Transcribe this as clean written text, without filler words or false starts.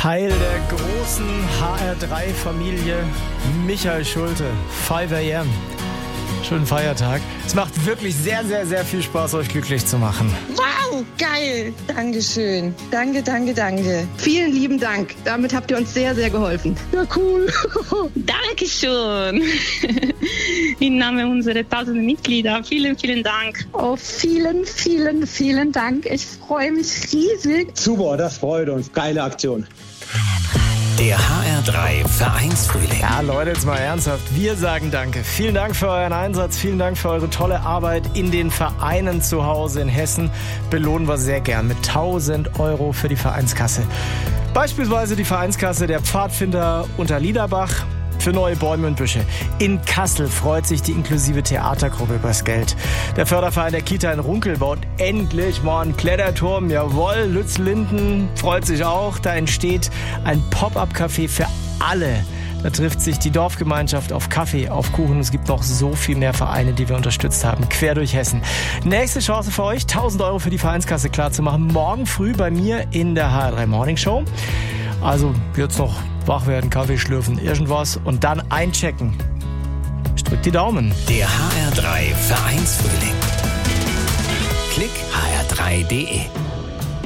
Teil der großen HR3-Familie, Michael Schulte, 5 a.m. Schönen Feiertag. Es macht wirklich sehr, sehr, sehr viel Spaß, euch glücklich zu machen. Wow, geil. Dankeschön. Danke. Vielen lieben Dank. Damit habt ihr uns sehr, sehr geholfen. Ja, cool. Dankeschön. Im Namen unserer tausenden Mitglieder. Vielen, vielen Dank. Oh, vielen, vielen, vielen Dank. Ich freue mich riesig. Super, das freut uns. Geile Aktion. Der HR3 Vereinsfrühling. Ja, Leute, jetzt mal ernsthaft. Wir sagen Danke. Vielen Dank für euren Einsatz. Vielen Dank für eure tolle Arbeit in den Vereinen zu Hause in Hessen. Belohnen wir sehr gern mit 1.000 Euro für die Vereinskasse. Beispielsweise die Vereinskasse der Pfadfinder Unterliederbach für neue Bäume und Büsche. In Kassel freut sich die inklusive Theatergruppe übers Geld. Der Förderverein der Kita in Runkel baut endlich mal einen Kletterturm. Jawohl, Lützlinden freut sich auch. Da entsteht ein Pop-up-Café für alle. Da trifft sich die Dorfgemeinschaft auf Kaffee, auf Kuchen. Es gibt noch so viel mehr Vereine, die wir unterstützt haben, quer durch Hessen. Nächste Chance für euch, 1.000 Euro für die Vereinskasse klarzumachen. Morgen früh bei mir in der HR3 Morning Show. Also jetzt noch wach werden, Kaffee schlürfen, irgendwas und dann einchecken. Ich drück die Daumen. Der HR3 Vereinsfrühling. Klick hr3.de